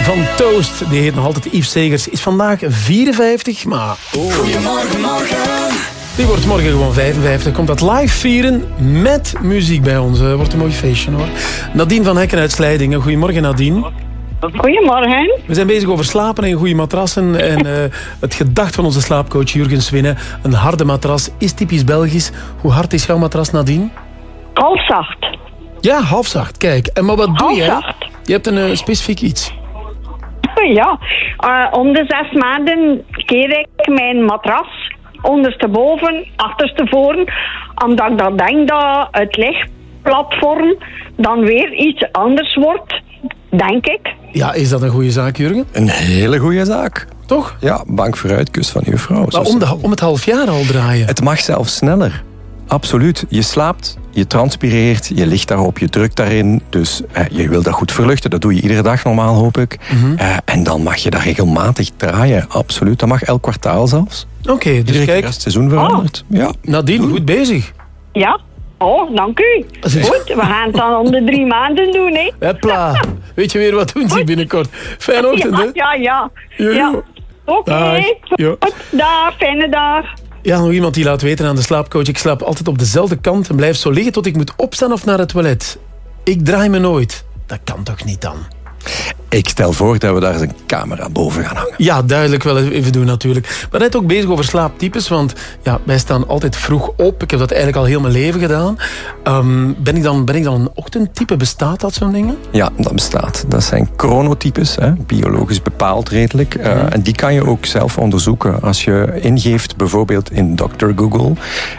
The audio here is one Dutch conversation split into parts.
van Toast. Die heet nog altijd Yves Segers. Is vandaag 54, maar... Goedemorgen, morgen. Die wordt morgen gewoon 55. Komt dat live vieren met muziek bij ons. Wordt een mooi feestje, hoor. Nadine van Hekken uit Slijdingen. Goedemorgen, Nadine. Goedemorgen. We zijn bezig over slapen en goede matrassen. En het gedacht van onze slaapcoach Jurgen Swinnen. Een harde matras is typisch Belgisch. Hoe hard is jouw matras, Nadine? Halfzacht. Ja, halfzacht. Kijk, en maar wat doe je? Halfzacht. Je hebt een specifiek iets. Ja, om de 6 maanden keer ik mijn matras. Ondersteboven, achterstevoren. Omdat ik dan denk dat het lichtplatform dan weer iets anders wordt. Denk ik. Ja, is dat een goede zaak, Jurgen? Een hele goede zaak. Toch? Ja, bank vooruit, kus van uw vrouw. Maar om het half jaar al draaien. Het mag zelfs sneller. Absoluut. Je slaapt, je transpireert, je ligt daarop, je drukt daarin. Dus je wil dat goed verluchten. Dat doe je iedere dag normaal, hoop ik. En dan mag je dat regelmatig draaien. Absoluut. Dat mag elk kwartaal zelfs. Oké, dus kijk. Het seizoen verandert. Ja. Nadine, goed bezig. Ja. Oh, dank u. Goed, we gaan het dan om de 3 maanden doen, hè. Hopla. Weet je weer wat doen ze binnenkort? Fijne ochtend, hè? Ja. Oké. Dag. Ja. Dag, fijne dag. Ja, nog iemand die laat weten aan de slaapcoach. Ik slaap altijd op dezelfde kant en blijf zo liggen tot ik moet opstaan of naar het toilet. Ik draai me nooit. Dat kan toch niet dan? Ik stel voor dat we daar eens een camera boven gaan hangen. Ja, duidelijk wel even doen natuurlijk. Maar net ook bezig over slaaptypes, want ja, wij staan altijd vroeg op. Ik heb dat eigenlijk al heel mijn leven gedaan. Ben ik dan een ochtendtype? Bestaat dat, zo'n dingen? Ja, dat bestaat. Dat zijn chronotypes, biologisch bepaald redelijk. En die kan je ook zelf onderzoeken. Als je ingeeft bijvoorbeeld in Dr. Google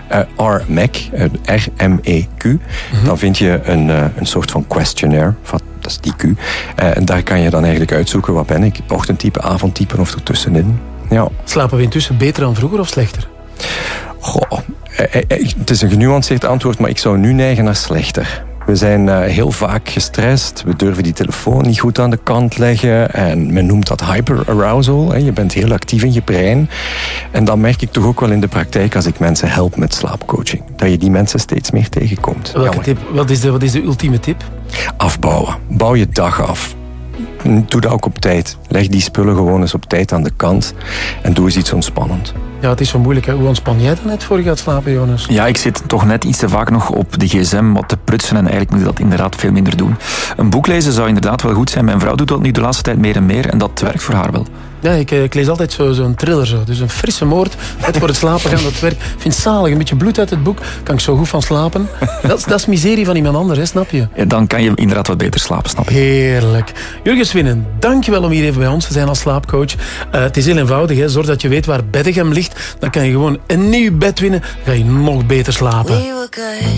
RMEQ, R-M-E-Q, dan vind je een soort van questionnaire. Dat is die Q. En daar kan je dan eigenlijk uitzoeken, wat ben ik? Ochtendtype, avondtype of ertussenin. Ja. Slapen we intussen beter dan vroeger of slechter? Goh, het is een genuanceerd antwoord, maar ik zou nu neigen naar slechter. We zijn heel vaak gestrest. We durven die telefoon niet goed aan de kant leggen. En men noemt dat hyperarousal. Je bent heel actief in je brein. En dat merk ik toch ook wel in de praktijk als ik mensen help met slaapcoaching. Dat je die mensen steeds meer tegenkomt. Welke tip? Wat is de ultieme tip? Afbouwen. Bouw je dag af. Doe dat ook op tijd. Leg die spullen gewoon eens op tijd aan de kant. En doe eens iets ontspannend. Ja, het is zo moeilijk. Hè? Hoe ontspan jij dan net voor je gaat slapen, Jonas? Ja, ik zit toch net iets te vaak nog op de gsm wat te prutsen en eigenlijk moet ik dat inderdaad veel minder doen. Een boek lezen zou inderdaad wel goed zijn. Mijn vrouw doet dat nu de laatste tijd meer en meer en dat werkt voor haar wel. Ja, ik lees altijd zo'n thriller. Zo. Dus een frisse moord, net voor het slapen gaan, dat werkt. Ik vind het zalig, een beetje bloed uit het boek. Kan ik zo goed van slapen. Dat is miserie van iemand anders, hè, snap je? Ja, dan kan je inderdaad wat beter slapen, snap je. Heerlijk. Jurgen Swinnen, dankjewel om hier even bij ons te zijn als slaapcoach. Het is heel eenvoudig, hè. Zorg dat je weet waar Beddegem ligt. Dan kan je gewoon een nieuw bed winnen. Dan ga je nog beter slapen.